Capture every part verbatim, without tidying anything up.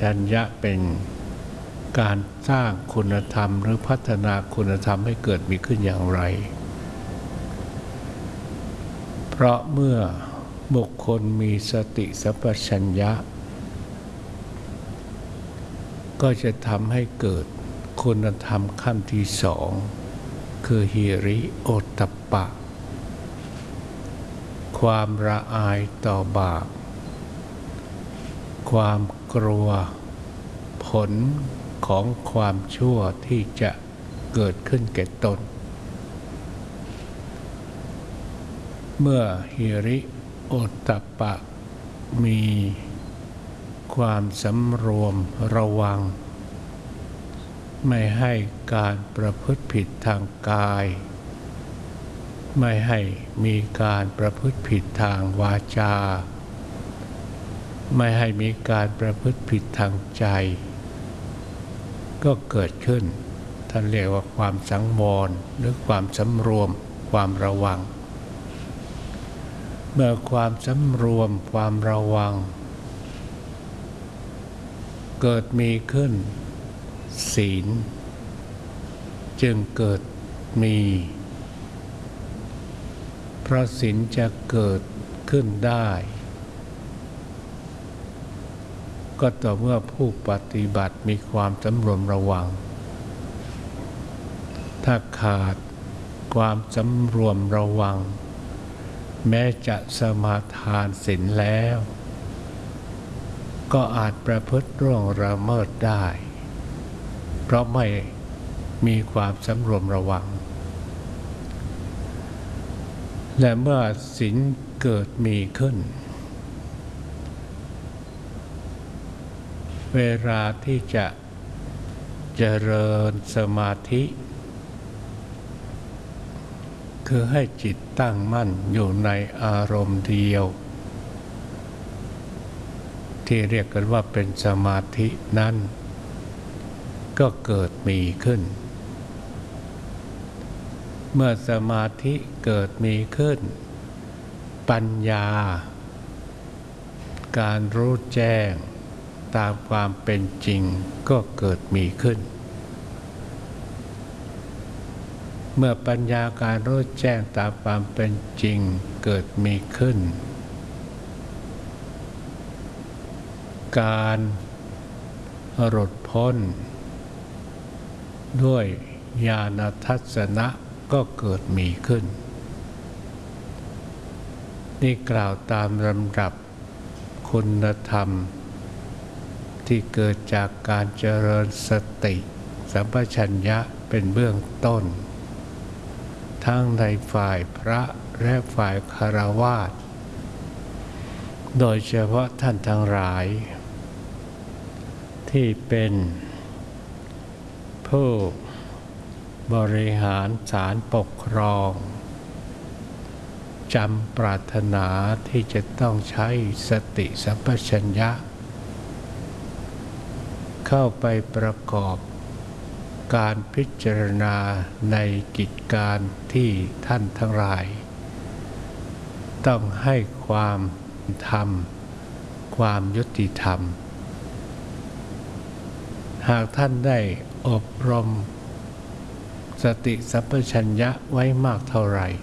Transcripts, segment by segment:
ชัญญะเป็นการสร้างคุณธรรมหรือพัฒนาคุณธรรมให้เกิดมีขึ้นอย่างไรเพราะเมื่อบุคคลมีสติสัมปชัญญะก็จะทำให้เกิดคุณธรรมขั้นที่สองคือหิริโอตตัปปะความละอายต่อบาปความกลัวผลของความชั่วที่จะเกิดขึ้นแก่ตนเมื่อหิริโอตตัปปะมีความสำรวมระวังไม่ให้การประพฤติผิดทางกายไม่ให้มีการประพฤติผิดทางวาจาไม่ให้มีการประพฤติผิดทางใจก็เกิดขึ้นท่านเรียกว่าความสังวรหรือความสำรวมความระวังเมื่อความสำรวมความระวังเกิดมีขึ้นศีลจึงเกิดมีเพราะศีลจะเกิดขึ้นได้ก็ต่อเมื่อผู้ปฏิบัติมีความสำรวมระวังถ้าขาดความสำรวมระวังแม้จะสมาทานศีลแล้วก็อาจประพฤติล่วงละเมิดได้เพราะไม่มีความสำรวมระวังและเมื่อศีลเกิดมีขึ้นเวลาที่จะเจริญสมาธิคือให้จิตตั้งมั่นอยู่ในอารมณ์เดียวที่เรียกกันว่าเป็นสมาธินั้นก็เกิดมีขึ้นเมื่อสมาธิเกิดมีขึ้นปัญญาการรู้แจ้งตามความเป็นจริงก็เกิดมีขึ้นเมื่อปัญญาการรู้แจ้งตามความเป็นจริงเกิดมีขึ้นการหลุดพ้นด้วยญาณทัศนะก็เกิดมีขึ้นนี่กล่าวตามลำดับคุณธรรมที่เกิดจากการเจริญสติสัมปชัญญะเป็นเบื้องต้นทั้งในฝ่ายพระและฝ่ายฆราวาสโดยเฉพาะท่านทั้งหลายที่เป็นผู้บริหารศาลปกครองจำปรารถนาที่จะต้องใช้สติสัมปชัญญะเข้าไปประกอบการพิจารณาในกิจการที่ท่านทั้งหลายต้องให้ความธรรมความยุติธรรมหากท่านได้อบรมสติสัมปชัญญะไว้มากเท่าไหร่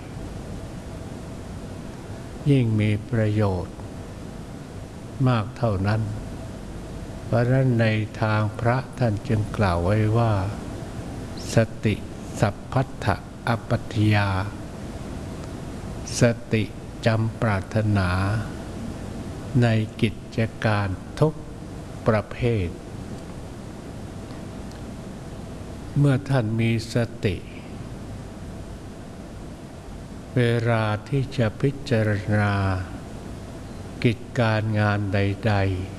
ยิ่งมีประโยชน์มากเท่านั้นเพราะฉะนั้นในทางพระท่านจึงกล่าวไว้ว่าสติสัพพัทธะอปัฏฐยาสติจำปรารถนาในกิจการทุกประเภทเมื่อท่านมีสติเวลาที่จะพิจารณากิจการงานใด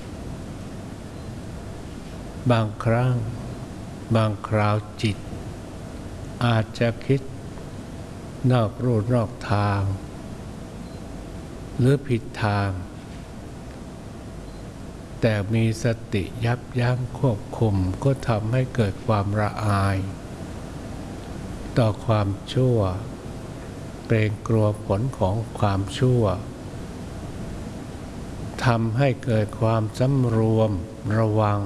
ๆบางครั้งบางคราวจิตอาจจะคิดนอกรูนอกทางหรือผิดทางแต่มีสติยับยั้งควบคุมก็ทำให้เกิดความละอายต่อความชั่วเกรงกลัวผลของความชั่วทำให้เกิดความสำรวมระวัง